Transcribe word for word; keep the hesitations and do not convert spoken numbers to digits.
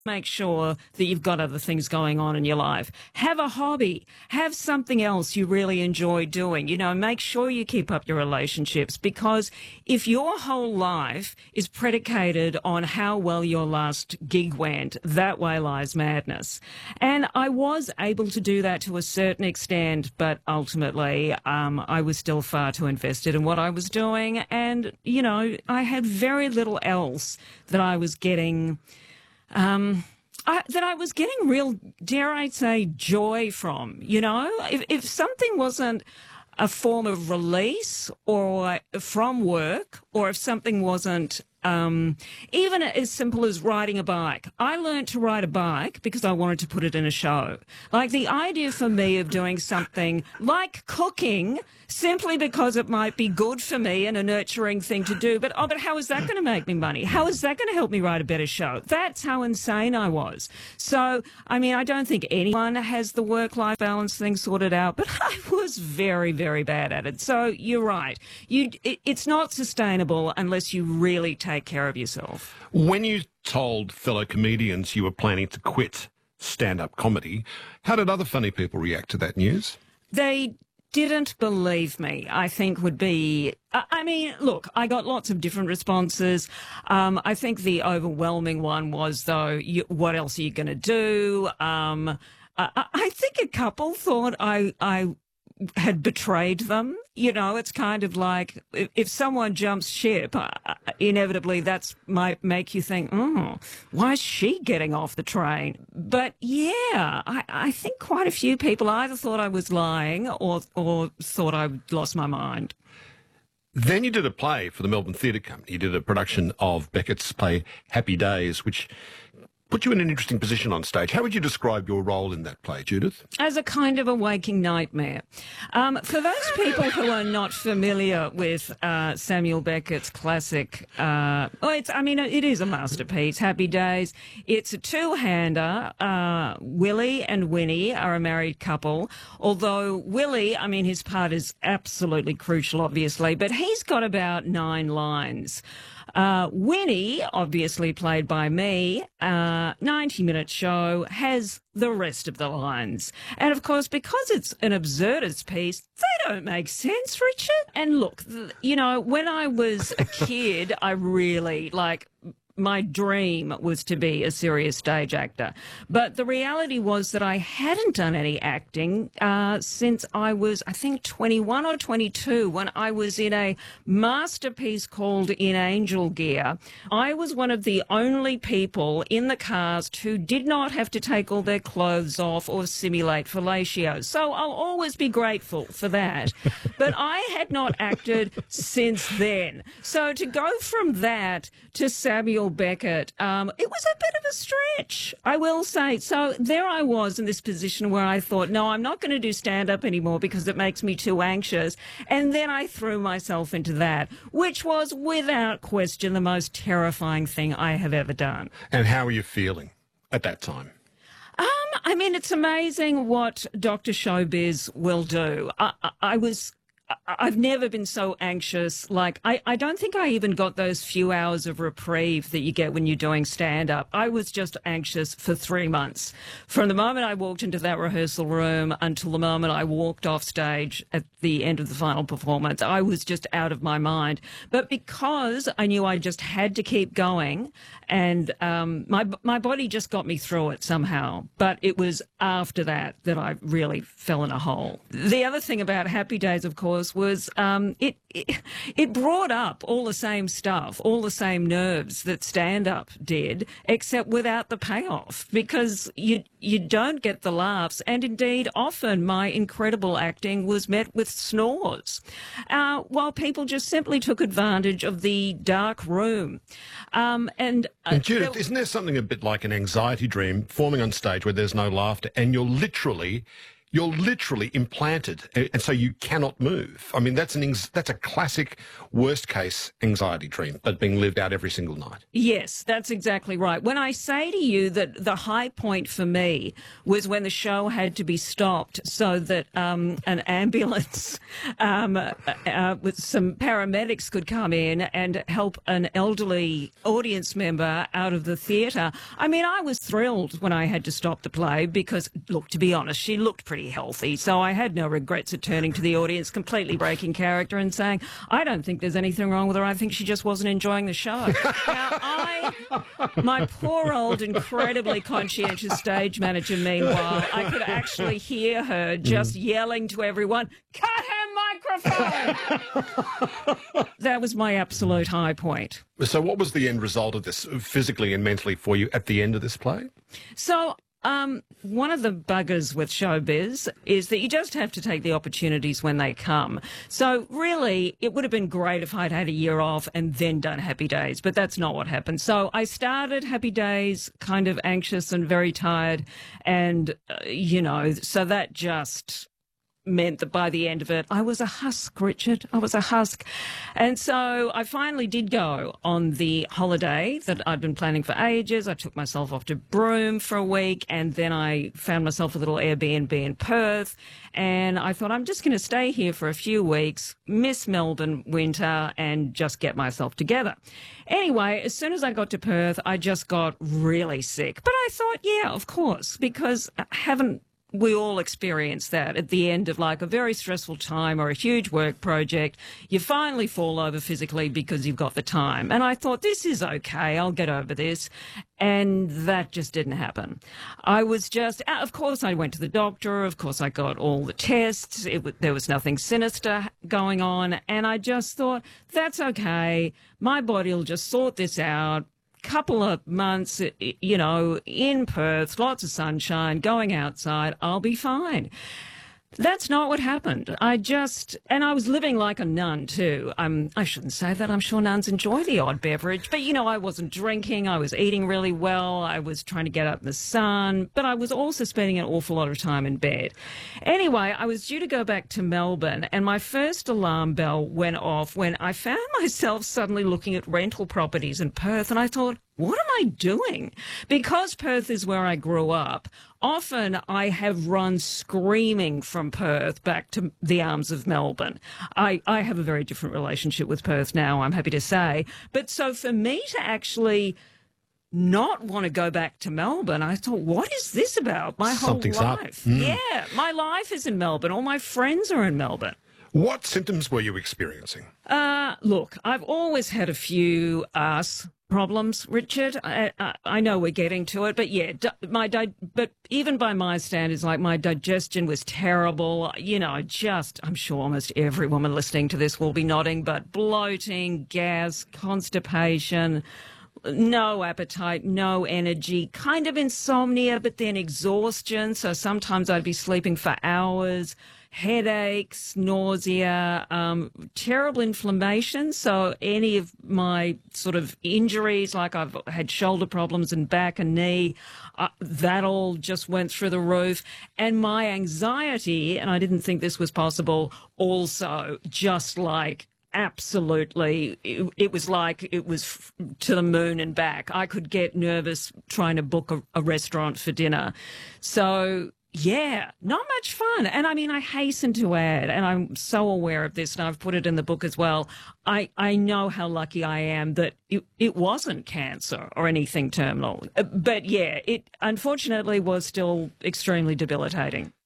Make sure that you've got other things going on in your life. Have a hobby. Have something else you really enjoy doing. You know, make sure you keep up your relationships, because if your whole life is predicated on how well your last gig went, that way lies madness. And I was able to do that to a certain extent, but ultimately um, I was still far too invested in what I was doing. And, you know, I had very little else that I was getting... Um, I, that I was getting real, dare I say, joy from. You know, if, if something wasn't a form of release or from work, or if something wasn't um, even as simple as riding a bike. I learned to ride a bike because I wanted to put it in a show. Like the idea for me of doing something like cooking simply because it might be good for me and a nurturing thing to do. But, oh, but how is that going to make me money? How is that going to help me write a better show? That's how insane I was. So, I mean, I don't think anyone has the work-life balance thing sorted out, but I was very, very bad at it. So you're right. You, it, it's not sustainable unless you really take care of yourself. When you told fellow comedians you were planning to quit stand-up comedy, how did other funny people react to that news? They didn't believe me, I think would be... I mean, look, I got lots of different responses. Um, I think the overwhelming one was, though, you, what else are you going to do? Um, I, I think a couple thought I... I had betrayed them. You know, it's kind of like if, if someone jumps ship, uh, inevitably that's might make you think, oh, why is she getting off the train? But yeah, I, I think quite a few people either thought I was lying or, or thought I lost my mind. Then you did a play for the Melbourne Theatre Company. You did a production of Beckett's play Happy Days, which put you in an interesting position on stage. How would you describe your role in that play, Judith? As a kind of a waking nightmare. Um, for those people who are not familiar with uh, Samuel Beckett's classic, uh, well, it's, I mean, it is a masterpiece, Happy Days. It's a two-hander. Uh, Willie and Winnie are a married couple, although Willie, I mean, his part is absolutely crucial, obviously, but he's got about nine lines. Uh, Winnie, obviously played by me, uh, ninety-minute show, has the rest of the lines. And, of course, because it's an absurdist piece, they don't make sense, Richard. And, look, th- you know, when I was a kid, I really, like... my dream was to be a serious stage actor. But the reality was that I hadn't done any acting uh, since I was, I think, twenty-one or twenty-two, when I was in a masterpiece called In Angel Gear. I was one of the only people in the cast who did not have to take all their clothes off or simulate fellatio. So I'll always be grateful for that. But I had not acted since then. So to go from that to Samuel Beckett, um, it was a bit of a stretch, I will say. So there I was in this position where I thought, no, I'm not going to do stand-up anymore because it makes me too anxious. And then I threw myself into that, which was without question the most terrifying thing I have ever done. And how were you feeling at that time? Um, I mean, it's amazing what Doctor Showbiz will do. I, I, I was... I've never been so anxious. Like, I, I don't think I even got those few hours of reprieve that you get when you're doing stand-up. I was just anxious for three months. From the moment I walked into that rehearsal room until the moment I walked off stage at the end of the final performance, I was just out of my mind. But because I knew I just had to keep going, and um, my my body just got me through it somehow. But it was after that that I really fell in a hole. The other thing about Happy Days, of course, was um, it, it it brought up all the same stuff, all the same nerves that stand-up did, except without the payoff, because you you don't get the laughs, and indeed often my incredible acting was met with snores, uh, while people just simply took advantage of the dark room. Um, and, uh, and Judith, there, isn't there something a bit like an anxiety dream forming on stage where there's no laughter and you're literally You're literally implanted, and so you cannot move. I mean, that's an anx- that's a classic worst case anxiety dream that's being lived out every single night. Yes, that's exactly right. When I say to you that the high point for me was when the show had to be stopped so that um, an ambulance um, uh, uh, with some paramedics could come in and help an elderly audience member out of the theatre. I mean, I was thrilled when I had to stop the play because, look, to be honest, she looked pretty healthy, so I had no regrets at turning to the audience, completely breaking character and saying, I don't think there's anything wrong with her. I think she just wasn't enjoying the show. Now, I, my poor old, incredibly conscientious stage manager, meanwhile, I could actually hear her just mm. yelling to everyone, cut her microphone! That was my absolute high point. So what was the end result of this, physically and mentally, for you at the end of this play? So... Um, one of the buggers with showbiz is that you just have to take the opportunities when they come. So really, it would have been great if I'd had a year off and then done Happy Days, but that's not what happened. So I started Happy Days kind of anxious and very tired, and, uh, you know, so that just meant that by the end of it, I was a husk, Richard. I was a husk. And so I finally did go on the holiday that I'd been planning for ages. I took myself off to Broome for a week, and then I found myself a little Airbnb in Perth. And I thought, I'm just going to stay here for a few weeks, miss Melbourne winter, and just get myself together. Anyway, as soon as I got to Perth, I just got really sick. But I thought, yeah, of course, because I haven't we all experience that at the end of like a very stressful time or a huge work project. You finally fall over physically because you've got the time. And I thought, this is okay, I'll get over this. And that just didn't happen. I was just, of course, I went to the doctor. Of course, I got all the tests. It, there was nothing sinister going on. And I just thought, that's okay. My body will just sort this out. Couple of months, you know, in Perth, lots of sunshine, going outside, I'll be fine. That's not what happened. I just, and I was living like a nun too. Um, I shouldn't say that. I'm sure nuns enjoy the odd beverage, but you know, I wasn't drinking. I was eating really well. I was trying to get out in the sun, but I was also spending an awful lot of time in bed. Anyway, I was due to go back to Melbourne, and my first alarm bell went off when I found myself suddenly looking at rental properties in Perth, and I thought, what am I doing? Because Perth is where I grew up, often I have run screaming from Perth back to the arms of Melbourne. I, I have a very different relationship with Perth now, I'm happy to say. But so for me to actually not want to go back to Melbourne, I thought, what is this about? My Something's whole up. life. Mm. Yeah, my life is in Melbourne. All my friends are in Melbourne. What symptoms were you experiencing? Uh, look, I've always had a few arse problems, Richard. I, I, I know we're getting to it, but yeah, di- my di- but even by my standards, like my digestion was terrible. You know, just, I'm sure almost every woman listening to this will be nodding, but bloating, gas, constipation, no appetite, no energy, kind of insomnia, but then exhaustion. So sometimes I'd be sleeping for hours. Headaches, nausea, um, terrible inflammation. So any of my sort of injuries, like I've had shoulder problems and back and knee, uh, that all just went through the roof. And my anxiety, and I didn't think this was possible, also just like absolutely, it, it was like it was f- to the moon and back. I could get nervous trying to book a, a restaurant for dinner. So yeah, not much fun. And I mean, I hasten to add, and I'm so aware of this, and I've put it in the book as well, I, I know how lucky I am that it, it wasn't cancer or anything terminal. But yeah, it unfortunately was still extremely debilitating.